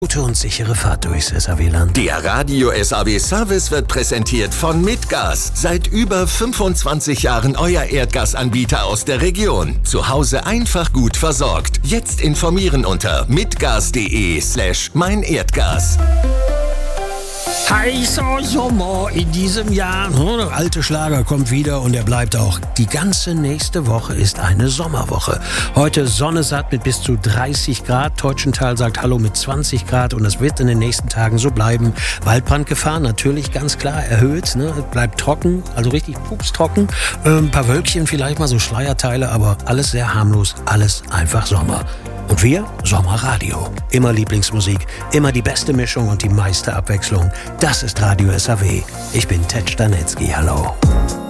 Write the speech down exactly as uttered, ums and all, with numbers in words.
Gute und sichere Fahrt durchs S A W-Land. Der Radio S A W Service wird präsentiert von Mitgas. Seit über fünfundzwanzig Jahren euer Erdgasanbieter aus der Region. Zu Hause einfach gut versorgt. Jetzt informieren unter mitgas.de slash mein Erdgas. Heißer Sommer in diesem Jahr. Der alte Schlager kommt wieder und er bleibt auch. Die ganze nächste Woche ist eine Sommerwoche. Heute Sonne satt mit bis zu dreißig Grad. Teutschenthal sagt Hallo mit zwanzig Grad und es wird in den nächsten Tagen so bleiben. Waldbrandgefahr natürlich ganz klar erhöht. Ne? Bleibt trocken, also richtig pupstrocken. Äh, ein paar Wölkchen, vielleicht mal so Schleierteile, aber alles sehr harmlos. Alles einfach Sommer. Und wir? Sommerradio. Immer Lieblingsmusik, immer die beste Mischung und die meiste Abwechslung. Das ist Radio S A W. Ich bin Ted Stanetzky. Hallo.